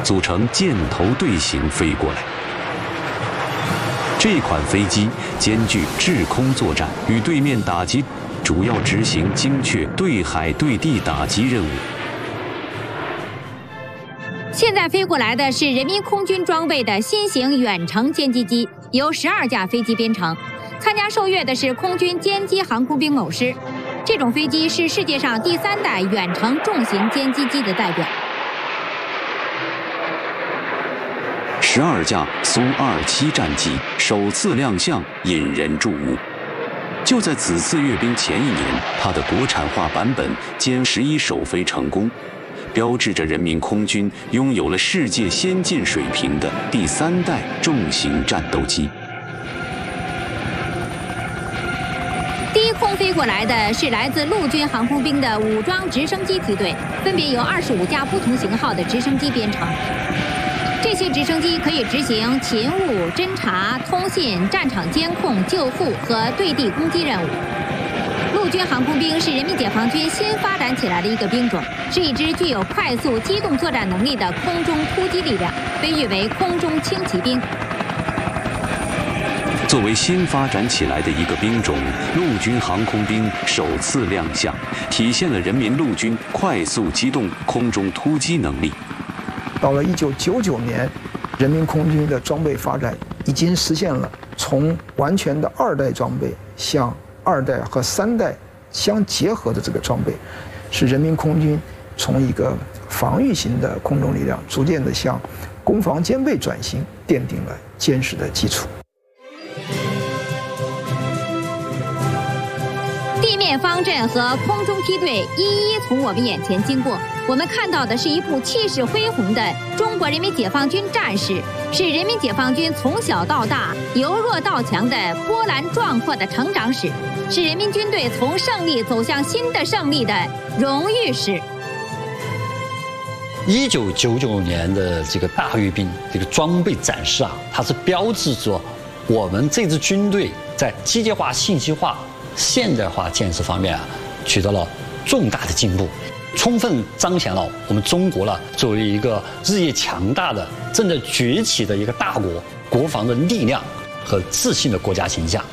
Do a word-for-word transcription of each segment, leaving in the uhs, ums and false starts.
组成箭头队形飞过来。这款飞机兼具制空作战与对面打击，主要执行精确对海对地打击任务。 现在飞过来的是人民空军装备的新型远程歼击机，由十二架飞机编成。参加受阅的是空军歼击航空兵某师，这种飞机是世界上第三代远程重型歼击机的代表。 十二架苏二七战机首次亮相，引人注目。就在此次阅兵前一年，它的国产化版本歼十一首飞成功，标志着人民空军拥有了世界先进水平的第三代重型战斗机。 低空飞过来的是来自陆军航空兵的武装直升机梯队，分别由二十五架不同型号的直升机编成。这些直升机可以执行勤务、侦察、通信、战场监控、救护和对地攻击任务。陆军航空兵是人民解放军新发展起来的一个兵种，是一支具有快速机动作战能力的空中突击力量，被誉为空中轻骑兵。 作为新发展起来的一个兵种，陆军航空兵首次亮相，体现了人民陆军快速机动空中突击能力。 到了一九九九年，人民空军的装备发展已经实现了从完全的二代装备向二代和三代相结合的这个装备，使人民空军从一个防御型的空中力量逐渐的向攻防兼备转型奠定了坚实的基础。 地面方阵和空中梯队一一从我们眼前经过，我们看到的是一部气势恢宏的中国人民解放军战史，是人民解放军从小到大、由弱到强的波澜壮阔的成长史，是人民军队从胜利走向新的胜利的荣誉史。 一九九九年的这个大阅兵，这个装备展示啊，它是标志着我们这支军队在机械化、信息化、现代化建设方面啊，取得了重大的进步，充分彰显了我们中国了作为一个日益强大的、正在崛起的一个大国，国防的力量和自信的国家形象。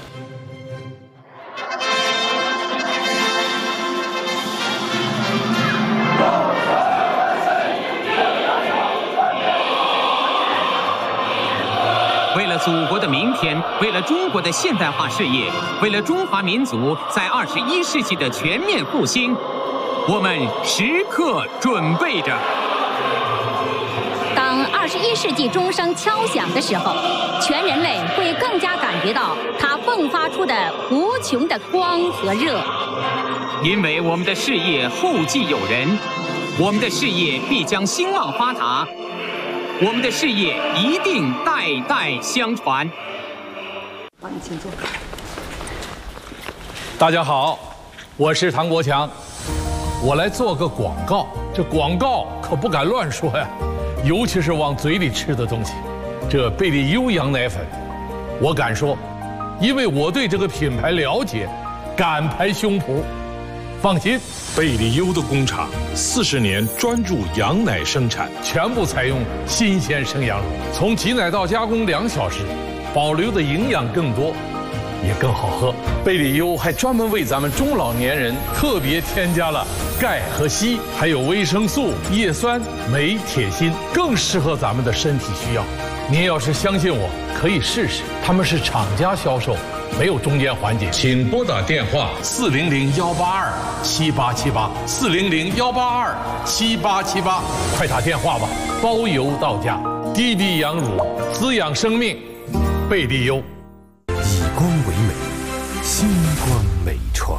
为了祖国的明天，为了中国的现代化事业，为了中华民族在二十一世纪的全面复兴，我们时刻准备着。 当二十一世纪钟声敲响的时候，全人类会更加感觉到它迸发出的无穷的光和热。 因为我们的事业后继有人，我们的事业必将兴旺发达。我们的事业一定代代相传。 好，你请坐。 大家好，我是唐国强，我来做个广告。这广告可不敢乱说呀，尤其是往嘴里吃的东西。这贝利优羊奶粉，我敢说，因为我对这个品牌了解，敢拍胸脯。放心， 贝利优的工厂四十年专注羊奶生产， 全部采用新鲜生羊乳，从挤奶到加工两小时，保留的营养更多，也更好喝。贝利优还专门为咱们中老年人特别添加了钙和硒，还有维生素、叶酸、镁、铁、锌，更适合咱们的身体需要。您要是相信我，可以试试，他们是厂家销售，没有中间环节。请拨打电话四零零幺八二七八七八四零零幺八二七八七八，快打电话吧，包邮到家。滴滴羊乳，滋养生命，贝利优。 以光为美，星光美传。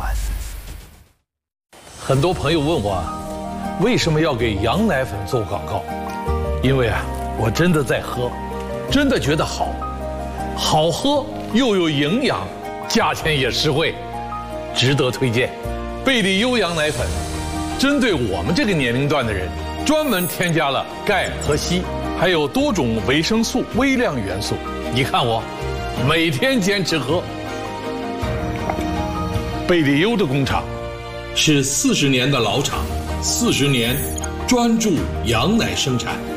很多朋友问我啊，为什么要给羊奶粉做广告？因为啊，我真的在喝，真的觉得好，好喝又有营养，价钱也实惠，值得推荐。贝利优羊奶粉针对我们这个年龄段的人，专门添加了钙和硒，还有多种维生素、微量元素。你看我每天坚持喝。贝利优的工厂是四十年的老厂，四十年专注羊奶生产。